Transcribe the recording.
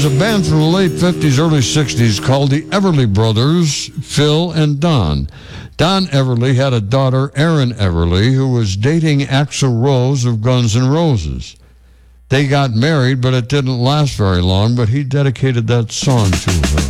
was a band from the late 50s, early 60s called the Everly Brothers, Phil and Don. Don Everly had a daughter, Erin Everly, who was dating Axl Rose of Guns N' Roses. They got married, but it didn't last very long, but he dedicated that song to her.